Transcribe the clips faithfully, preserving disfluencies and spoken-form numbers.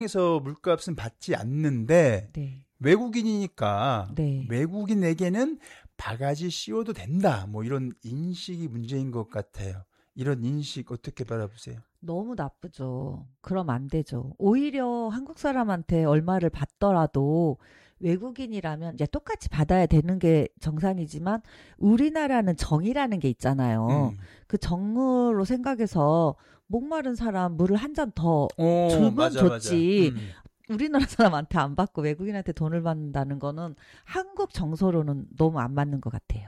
에서 물값은 받지 않는데 네. 외국인이니까 네. 외국인에게는 바가지 씌워도 된다. 뭐 이런 인식이 문제인 것 같아요. 이런 인식 어떻게 바라보세요? 너무 나쁘죠. 그럼 안 되죠. 오히려 한국 사람한테 얼마를 받더라도 외국인이라면 이제 똑같이 받아야 되는 게 정상이지만 우리나라는 정이라는 게 있잖아요. 음. 그 정으로 생각해서 목마른 사람 물을 한 잔 더 오, 주면 맞아, 좋지. 맞아. 음. 우리나라 사람한테 안 받고 외국인한테 돈을 받는다는 거는 한국 정서로는 너무 안 맞는 것 같아요.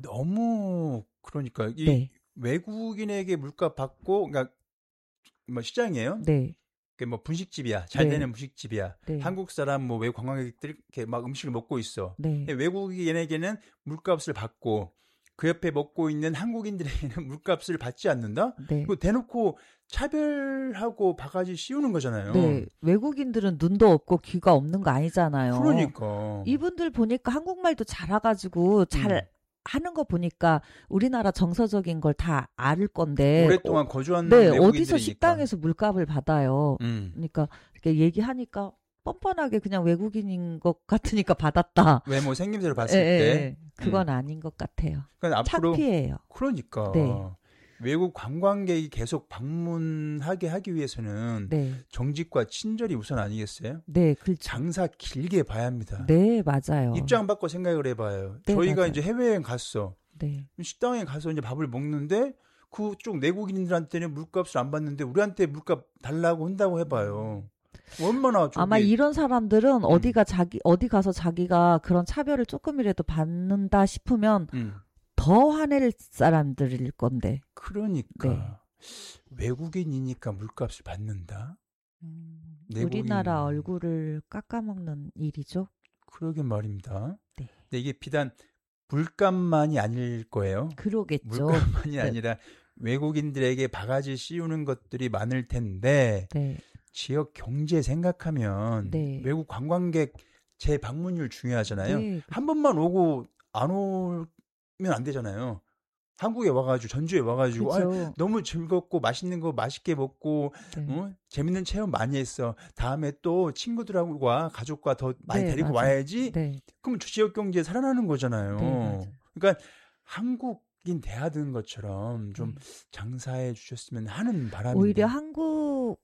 너무 그러니까 이 네. 외국인에게 물값 받고 그러니까 뭐 시장이에요. 네. 그 뭐 분식집이야. 잘 네. 되는 분식집이야. 네. 한국 사람 뭐 외국 관광객들이 이렇게 막 음식을 먹고 있어. 네. 외국인에게는 물값을 받고 그 옆에 먹고 있는 한국인들에게는 물값을 받지 않는다? 네. 그거 대놓고 차별하고 바가지 씌우는 거잖아요. 네. 외국인들은 눈도 없고 귀가 없는 거 아니잖아요. 그러니까. 이분들 보니까 한국말도 잘해가지고 잘 음. 하는 거 보니까 우리나라 정서적인 걸 다 알 건데. 오랫동안 거주한 네, 외국인들이니까. 어디서 식당에서 물값을 받아요. 음. 그러니까 이렇게 얘기하니까 뻔뻔하게 그냥 외국인인 것 같으니까 받았다. 외모 생김새를 봤을 예, 때. 예, 그건 음. 아닌 것 같아요. 그러니까 앞으로 창피해요. 그러니까 네. 외국 관광객이 계속 방문하게 하기 위해서는 네. 정직과 친절이 우선 아니겠어요? 네, 그렇죠. 장사 길게 봐야 합니다. 네, 맞아요. 입장 바꿔 생각을 해봐요. 네, 저희가 맞아요. 이제 해외여행 갔어. 네. 식당에 가서 이제 밥을 먹는데 그쪽 내국인들한테는 물값을 안 받는데 우리한테 물값 달라고 한다고 해봐요. 얼마나 저기... 아마 이런 사람들은 어디가 자기 어디 가서 자기가 그런 차별을 조금이라도 받는다 싶으면 음. 더 화낼 사람들일 건데. 그러니까 네. 외국인이니까 물값을 받는다. 음, 내국인... 우리나라 얼굴을 깎아먹는 일이죠. 그러게 말입니다. 네. 근데 이게 비단 물값만이 아닐 거예요. 그러겠죠. 물값만이 네. 아니라 외국인들에게 바가지 씌우는 것들이 많을 텐데 네. 지역 경제 생각하면 네. 외국 관광객 재방문율 중요하잖아요. 네. 한 번만 오고 안 오면 안 되잖아요. 한국에 와가지고 전주에 와가지고 아, 너무 즐겁고 맛있는 거 맛있게 먹고 네. 어? 재밌는 체험 많이 했어. 다음에 또 친구들하고와 가족과 더 많이 네, 데리고 맞아요. 와야지. 네. 그럼 지역 경제 살아나는 거잖아요. 네, 그러니까 한국인 대하던 것처럼 좀 네. 장사해 주셨으면 하는 바람인데. 오히려 한국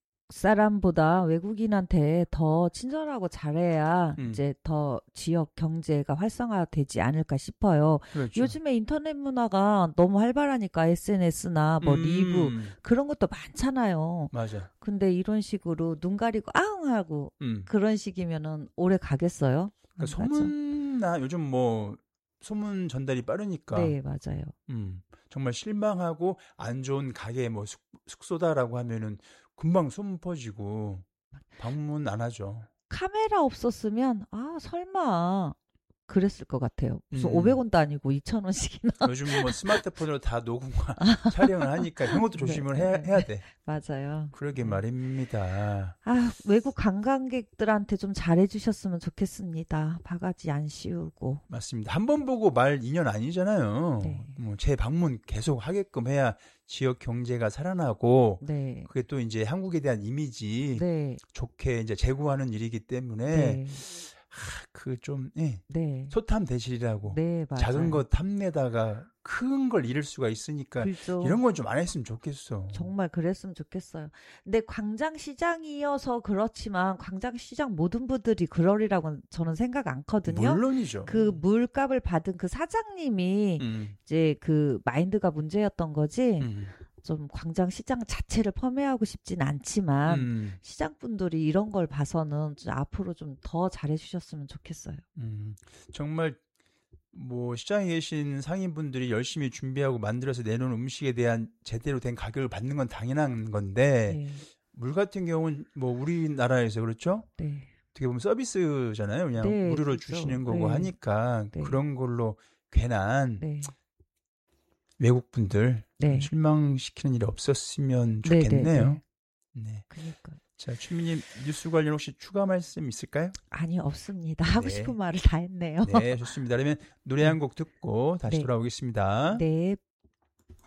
사람보다 외국인한테 더 친절하고 잘해야 음. 이제 더 지역 경제가 활성화되지 않을까 싶어요. 그렇죠. 요즘에 인터넷 문화가 너무 활발하니까 에스엔에스나 뭐 음. 리뷰 그런 것도 많잖아요. 맞아. 근데 이런 식으로 눈 가리고 아웅 하고 음. 그런 식이면은 오래 가겠어요? 그러니까 소문나 요즘 뭐 소문 전달이 빠르니까. 네, 맞아요. 음. 정말 실망하고 안 좋은 가게 뭐 숙, 숙소다라고 하면은 금방 소문 퍼지고 방문 안 하죠. 카메라 없었으면 아 설마 그랬을 것 같아요. 무슨 음. 오백 원도 아니고 이천 원씩이나. 요즘 뭐 스마트폰으로 다 녹음과 촬영을 하니까 그런 것도 조심을 네, 해야, 네. 해야 돼. 맞아요. 그러게 네. 말입니다. 아, 외국 관광객들한테 좀 잘해주셨으면 좋겠습니다. 바가지 안 씌우고. 맞습니다. 한 번 보고 말 인연 아니잖아요. 네. 뭐 재방문 계속 하게끔 해야 지역 경제가 살아나고 네. 그게 또 이제 한국에 대한 이미지 네. 좋게 이제 제고하는 일이기 때문에 네. 아, 그 좀 예. 네. 소탐 대실이라고 네, 맞아요. 작은 것 탐내다가 큰 걸 잃을 수가 있으니까 그렇죠. 이런 건 좀 안 했으면 좋겠어. 정말 그랬으면 좋겠어요. 근데 광장시장이어서 그렇지만 광장시장 모든 분들이 그러리라고 저는 생각 않거든요. 물론이죠. 그 물값을 받은 그 사장님이 음. 이제 그 마인드가 문제였던 거지. 음. 좀 광장시장 자체를 폄훼하고 싶진 않지만 음. 시장분들이 이런 걸 봐서는 좀 앞으로 좀 더 잘해주셨으면 좋겠어요. 음. 정말 뭐 시장에 계신 상인분들이 열심히 준비하고 만들어서 내놓은 음식에 대한 제대로 된 가격을 받는 건 당연한 건데 네. 물 같은 경우는 뭐 우리나라에서 그렇죠? 네. 어떻게 보면 서비스잖아요. 그냥 네, 무료로 그렇죠. 주시는 거고 네. 하니까 네. 그런 걸로 괜한 네. 외국분들 네. 실망시키는 일이 없었으면 네, 좋겠네요. 네, 네. 네. 그러니까 자, 최민님 뉴스 관련 혹시 추가 말씀 있을까요? 아니 없습니다. 하고 네. 싶은 말을 다 했네요. 네, 좋습니다. 그러면 노래 한 곡 듣고 다시 네. 돌아오겠습니다. 네.